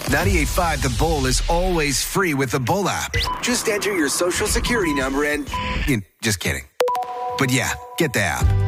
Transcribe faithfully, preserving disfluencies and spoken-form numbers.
ninety-eight point five The Bull is always free with the Bull app. Just enter your social security number and... You know, just kidding. But yeah, get the app.